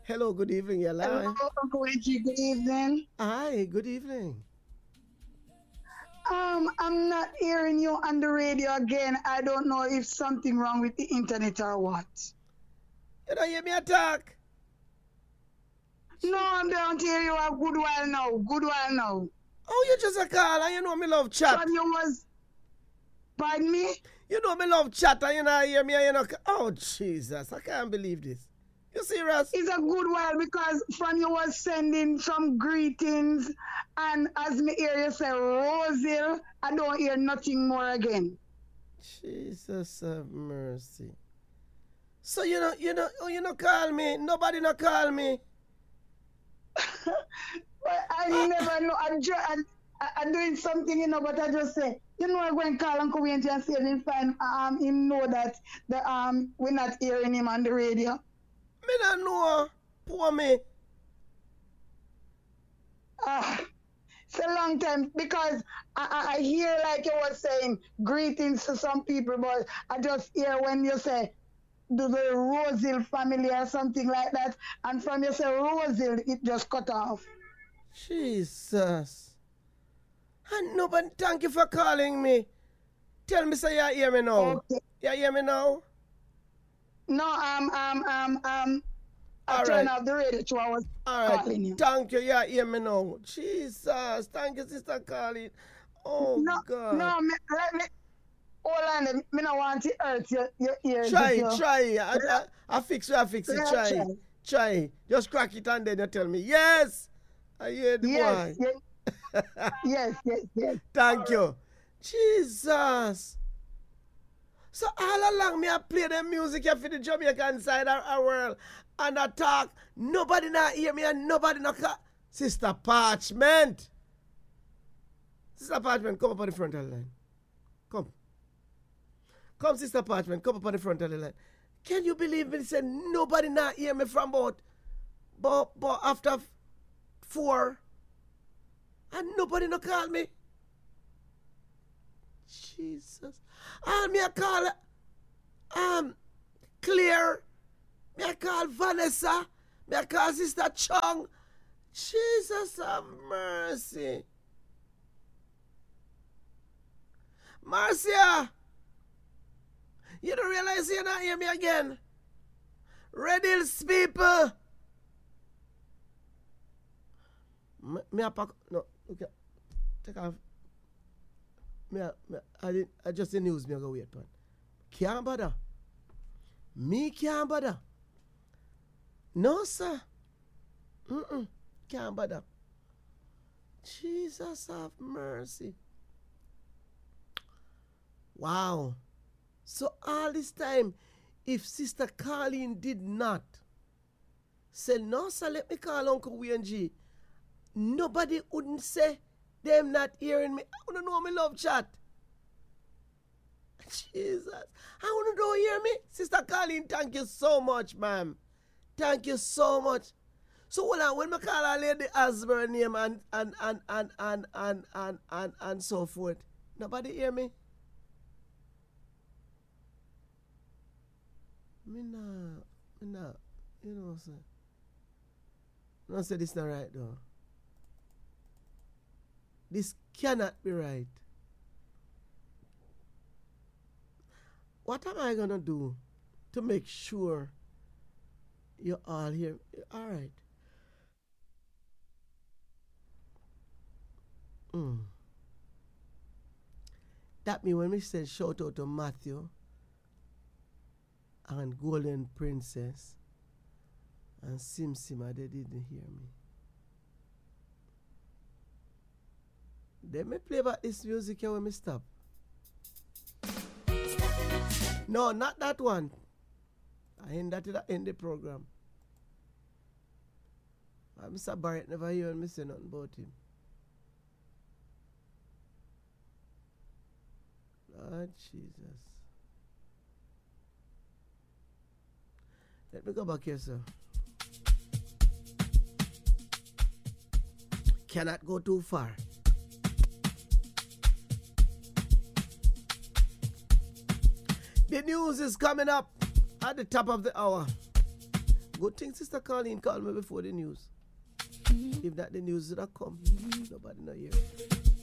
Hello, good evening, you're Hello, live. Uncle Richie. Good evening. Hi, good evening. I'm not hearing you on the radio again. I don't know if something wrong with the internet or what. You don't hear me attack? No, I'm down to hear you a good while now. Good while now. Oh, you just a call and you know me love chat. From you was, pardon me? You know me love chat and you not hear me and you know. Oh, Jesus, I can't believe this. You serious? It's a good while because from you was sending some greetings, and as me hear you say Rosil, I don't hear nothing more again. Jesus have mercy. So you know call me. Nobody not call me. But I never know. I'm doing something, but I just say, I go and call Uncle Wayne and see if him know that we're not hearing him on the radio. Me don't know. Poor me. It's a long time because I hear like you were saying greetings to some people, but I just hear when you say the Rosil family or something like that, and from you say Rosil, it just cut off. Jesus. And nobody, thank you for calling me. Tell me, say you hear me now. Okay. You hear me now? No, I turned off the radio so I was calling you. Thank you, you hear me now. Jesus, thank you, Sister Carlin. Oh, God. No, let me, hold on, me don't want to hurt your ears. Try. I fix it, try. Just crack it and then you tell me, yes, I hear the boy. Yes. Thank you. Jesus. So all along me I play the music here for the Jamaican side of our world and I talk. Nobody not hear me and nobody not Sister Parchment. Sister Parchment, come up on the front of the line. Come, Sister Parchment, come up on the front of the line. Can you believe me? Say nobody not hear me from but after 4 and nobody no call me. Jesus. And me I call Claire. Me I call Vanessa. Me I call Sister Chung. Jesus have mercy. Marcia. You don't realize you're not hear me again. Red Hills people. Me a pack. No, okay. Take off. I just the news me I go wait man. Can't bother. Me can't bother. No sir. Can't bother. Jesus have mercy. Wow. So all this time, if Sister Carlin did not say, no sir, let me call Uncle Wayne G, nobody wouldn't say them not hearing me. I don't know me love chat. Jesus. I want to know hear me. Sister Carlin, thank you so much, ma'am. Thank you so much. So hold on, when I call her Lady Asbury name and so forth, nobody hear me? Me nah, you know, sir. No, say this not right though. This cannot be right. What am I gonna do to make sure you all hear? All right. That means when we said shout out to Matthew and Golden Princess and Sim Sima, they didn't hear me. They may play about this music here when we stop. No, not that one. I end that to end the program. Mr. Barrett never hear me say nothing about him. Lord Jesus. Let me go back here, sir. Cannot go too far. The news is coming up at the top of the hour. Good thing Sister Colleen called me before the news. If not, the news would have come. Nobody know here.